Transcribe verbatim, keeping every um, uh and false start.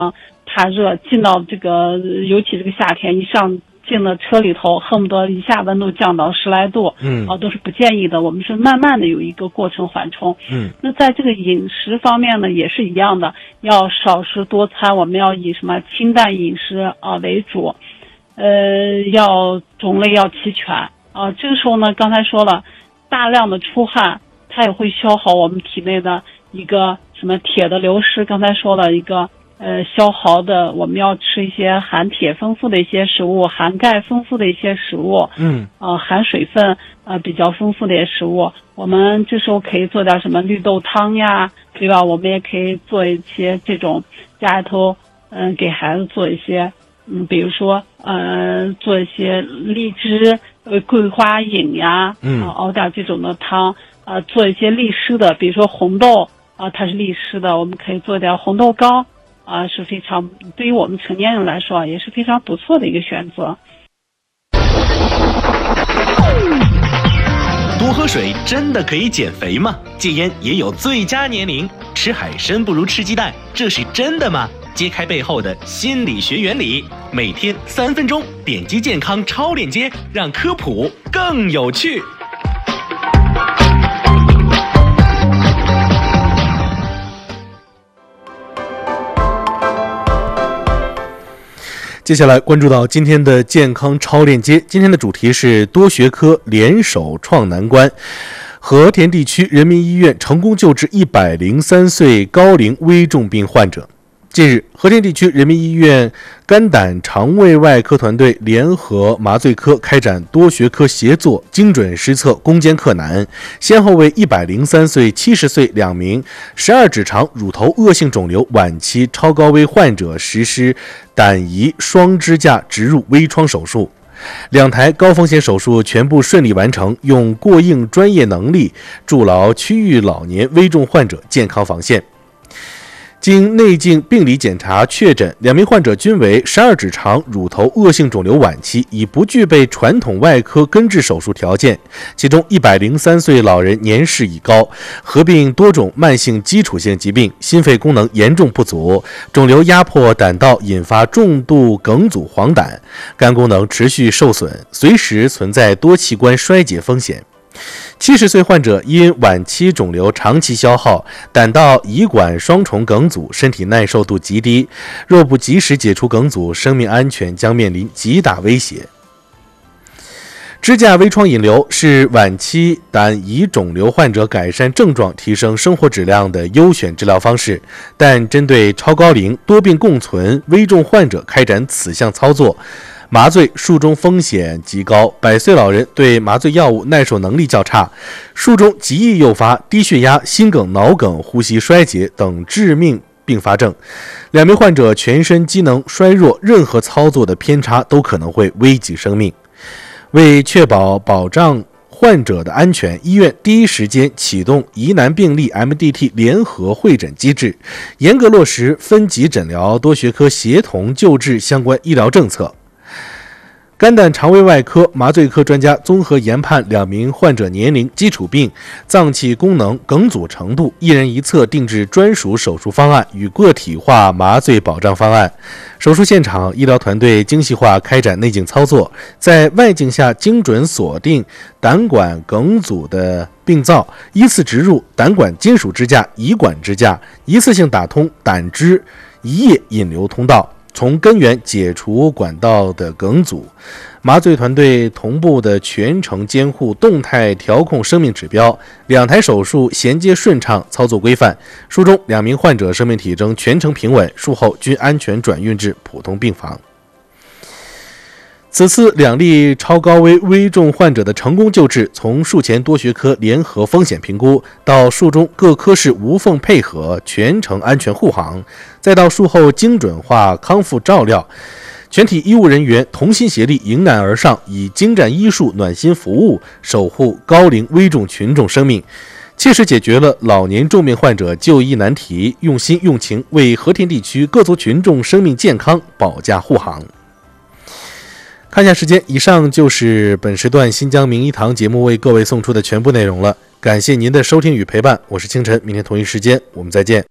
怕热，进到这个尤其这个夏天一上进了车里头，恨不得一下温度降到十来度， 嗯， 啊，都是不建议的。我们是慢慢的有一个过程缓冲。 嗯， 那在这个饮食方面呢，也是一样的，要少食多餐，我们要以什么清淡饮食啊为主，呃，要种类要齐全啊。这个时候呢，刚才说了，大量的出汗，它也会消耗我们体内的一个什么铁的流失。刚才说了一个。呃，消耗的我们要吃一些含铁丰富的一些食物，含钙丰富的一些食物， 嗯， 呃，含水分呃比较丰富的一些食物。我们这时候可以做点什么绿豆汤呀，对吧？我们也可以做一些这种家里头，嗯、呃，给孩子做一些，嗯，比如说呃，做一些荔枝、呃桂花饮呀， 嗯， 啊、熬点这种的汤，啊、呃，做一些利湿的，比如说红豆啊、呃，它是利湿的，我们可以做点红豆糕。啊，是非常对于我们成年人来说也是非常不错的一个选择。 多喝水真的可以减肥吗？戒烟也有最佳年龄，吃海参不如吃鸡蛋，这是真的吗？揭开背后的心理学原理，每天三分钟，点击健康超链接，让科普更有趣。 接下来关注到今天的健康超链接，今天的主题是多学科联手创难关。和田地区人民医院成功救治一百零三岁高龄危重病患者。近日，和田地区人民医院肝胆肠胃外科团队联合麻醉科开展多学科协作精准施测攻坚克难，先后为一百零三岁、七十岁两名十二指肠乳头恶性肿瘤晚期超高危患者实施胆胰双支架植入微创手术。两台高风险手术全部顺利完成，用过硬专业能力筑牢区域老年危重患者健康防线。经内镜病理检查确诊，两名患者均为十二指肠乳头恶性肿瘤晚期，已不具备传统外科根治手术条件。其中一百零三岁老人年事已高，合并多种慢性基础性疾病，心肺功能严重不足，肿瘤压迫胆道，引发重度梗阻黄疸，肝功能持续受损，随时存在多器官衰竭风险。七十岁患者因晚期肿瘤长期消耗，胆道胰管双重梗阻，身体耐受度极低，若不及时解除梗阻，生命安全将面临极大威胁。支架微创引流是晚期胆胰肿瘤患者改善症状、提升生活质量的优选治疗方式，但针对超高龄、多病共存危重患者开展此项操作，麻醉术中风险极高，百岁老人对麻醉药物耐受能力较差，术中极易诱发低血压、心梗、脑梗、呼吸衰竭等致命并发症。两名患者全身机能衰弱，任何操作的偏差都可能会危及生命。为确保保障患者的安全，医院第一时间启动疑难病例 M D T 联合会诊机制，严格落实分级诊疗、多学科协同救治相关医疗政策。肝胆肠胃外科、麻醉科专家综合研判两名患者年龄、基础病、脏器功能、梗阻程度，一人一策定制专属手术方案与个体化麻醉保障方案。手术现场，医疗团队精细化开展内镜操作，在外镜下精准锁定胆管梗阻的病灶，依次植入胆管金属支架、胰管支架，一次性打通胆汁胰液引流通道，从根源解除管道的梗阻。麻醉团队同步的全程监护动态调控生命指标，两台手术衔接顺畅，操作规范。术中两名患者生命体征全程平稳，术后均安全转运至普通病房。此次两例超高危危重患者的成功救治，从术前多学科联合风险评估，到术中各科室无缝配合，全程安全护航，再到术后精准化康复照料，全体医务人员同心协力，迎难而上，以精湛医术暖心服务，守护高龄危重群众生命，切实解决了老年重病患者就医难题，用心用情为和田地区各族群众生命健康保驾护航。看一下时间，以上就是本时段新疆名医堂节目为各位送出的全部内容了，感谢您的收听与陪伴，我是清晨，明天同一时间我们再见。